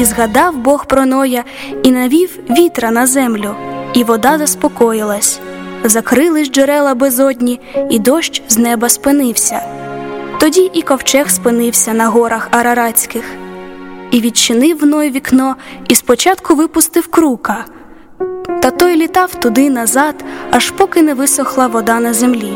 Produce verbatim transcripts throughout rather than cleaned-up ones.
І згадав Бог про Ноя, і навів вітра на землю, і вода заспокоїлась. Закрились джерела безодні, і дощ з неба спинився. Тоді і ковчег спинився на горах Араратських. І відчинив Ной вікно, і спочатку випустив крука. Та той літав туди-назад, аж поки не висохла вода на землі.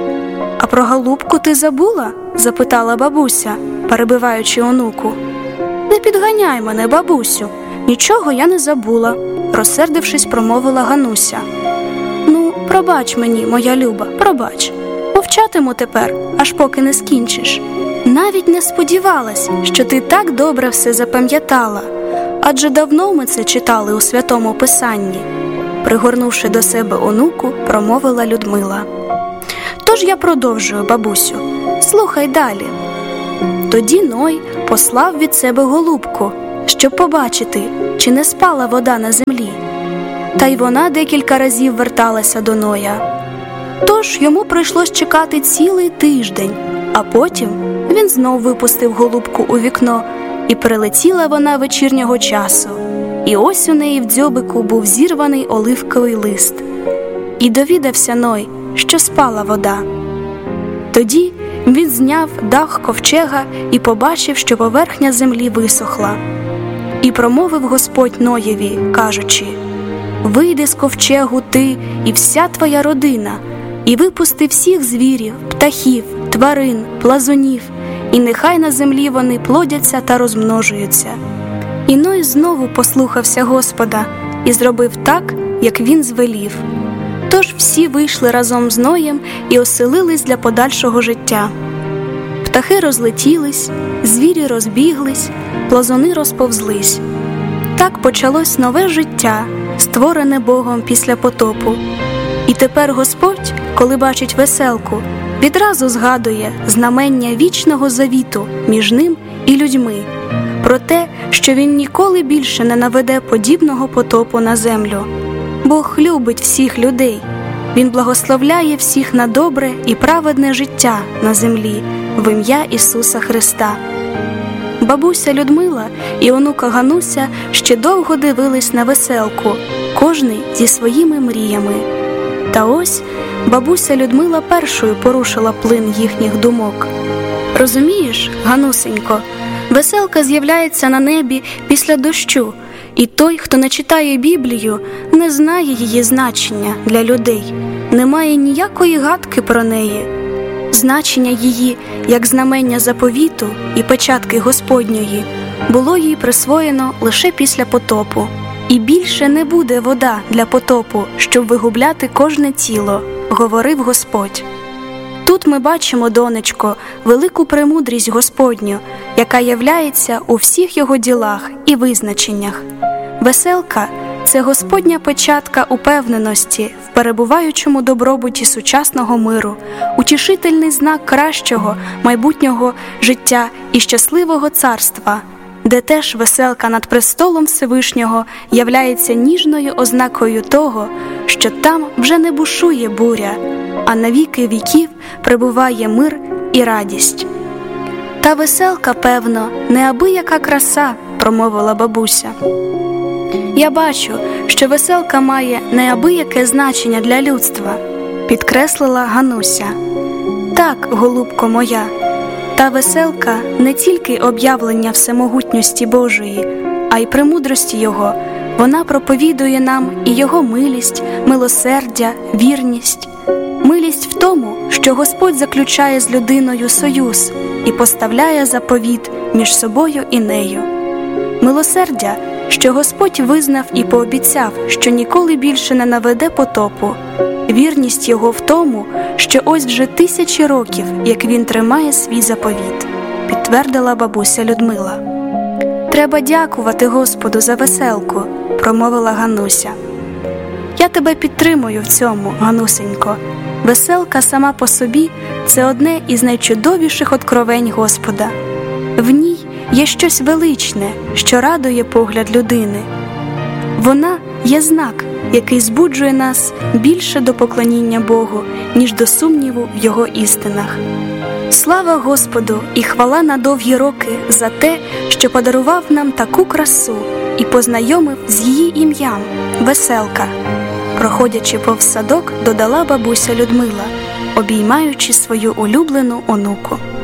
«А про голубку ти забула?» – запитала бабуся, перебиваючи онуку. «Не підганяй мене, бабусю, нічого я не забула», – розсердившись, промовила Гануся. «Ну, пробач мені, моя Люба, пробач. Мовчатиму тепер, аж поки не скінчиш. Навіть не сподівалась, що ти так добре все запам'ятала, адже давно ми це читали у Святому Писанні», – пригорнувши до себе онуку, промовила Людмила. «Тож я продовжую, бабусю. Слухай далі». Тоді Ной послав від себе голубку, щоб побачити, чи не спала вода на землі. Та й вона декілька разів верталася до Ноя. Тож йому прийшлось чекати цілий тиждень, а потім він знов випустив голубку у вікно, і прилетіла вона вечірнього часу. І ось у неї в дзьобику був зірваний оливковий лист. І довідався Ной, що спала вода. Тоді він зняв дах ковчега і побачив, що поверхня землі висохла. І промовив Господь Ноєві, кажучи: «Вийди з ковчегу ти і вся твоя родина, і випусти всіх звірів, птахів, тварин, плазунів, і нехай на землі вони плодяться та розмножуються». І Ной знову послухався Господа і зробив так, як він звелів. Тож всі вийшли разом з Ноєм і оселились для подальшого життя. Птахи розлетілись, звірі розбіглись, плазуни розповзлись. Так почалось нове життя, створене Богом після потопу. І тепер Господь, коли бачить веселку, відразу згадує знамення вічного завіту між ним і людьми, про те, що він ніколи більше не наведе подібного потопу на землю. Бог любить всіх людей. Він благословляє всіх на добре і праведне життя на землі в ім'я Ісуса Христа. Бабуся Людмила і онука Гануся ще довго дивились на веселку, кожний зі своїми мріями. Та ось бабуся Людмила першою порушила плин їхніх думок. «Розумієш, Ганусенько, веселка з'являється на небі після дощу, і той, хто не читає Біблію, не знає її значення для людей, не має ніякої гадки про неї. Значення її, як знамення заповіту і печатки Господньої, було їй присвоєно лише після потопу. І більше не буде вода для потопу, щоб вигубляти кожне тіло, говорив Господь». Тут ми бачимо, донечко, велику премудрість Господню, яка являється у всіх його ділах і визначеннях. Веселка – це Господня печатка упевненості в перебуваючому добробуті сучасного миру, утішительний знак кращого майбутнього життя і щасливого царства, де теж веселка над престолом Всевишнього являється ніжною ознакою того, що там вже не бушує буря, а на віки віків пребуває мир і радість. «Та веселка, певно, неабияка краса», – промовила бабуся. «Я бачу, що веселка має неабияке значення для людства», – підкреслила Гануся. «Так, голубко моя, та веселка не тільки об'явлення всемогутності Божої, а й премудрості Його. Вона проповідує нам і Його милість, милосердя, вірність. Милість в тому, що Господь заключає з людиною союз і поставляє заповіт між собою і нею. Милосердя, що Господь визнав і пообіцяв, що ніколи більше не наведе потопу. Вірність Його в тому, що ось вже тисячі років, як Він тримає свій заповіт», – підтвердила бабуся Людмила. «Треба дякувати Господу за веселку», – промовила Гануся. «Я тебе підтримую в цьому, Ганусенько. Веселка сама по собі – це одне із найчудовіших откровень Господа. В ній є щось величне, що радує погляд людини. Вона є знак, який збуджує нас більше до поклоніння Богу, ніж до сумніву в Його істинах. Слава Господу і хвала на довгі роки за те, що подарував нам таку красу і познайомив з її ім'ям – Веселка. Проходячи повз садок, додала бабуся Людмила, обіймаючи свою улюблену онуку.